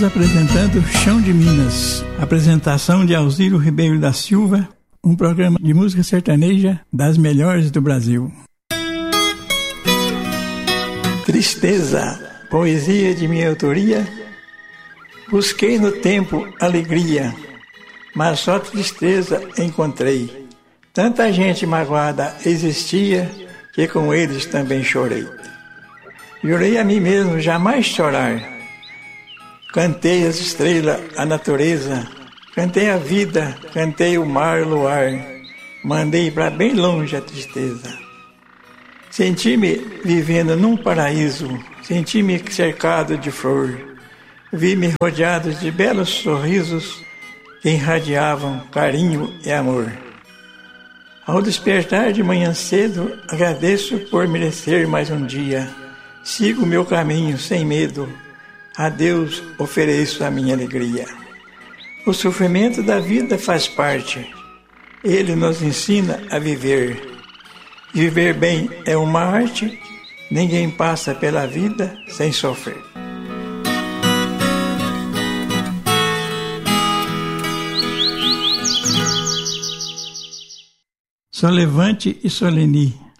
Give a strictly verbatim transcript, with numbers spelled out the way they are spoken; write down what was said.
Estamos apresentando Chão de Minas, apresentação de Alziro Ribeiro da Silva, um programa de música sertaneja das melhores do Brasil. Tristeza, poesia de minha autoria. Busquei no tempo alegria, mas só tristeza encontrei. Tanta gente magoada existia, que com eles também chorei. Jurei a mim mesmo jamais chorar. Cantei as estrelas, a natureza, cantei a vida, cantei o mar, o luar, mandei para bem longe a tristeza. Senti-me vivendo num paraíso, senti-me cercado de flor, vi-me rodeado de belos sorrisos que irradiavam carinho e amor. Ao despertar de manhã cedo, agradeço por merecer mais um dia, sigo meu caminho sem medo, a Deus ofereço a minha alegria. O sofrimento da vida faz parte, Ele nos ensina a viver. Viver bem é uma arte, ninguém passa pela vida sem sofrer. Solevante e Soleni.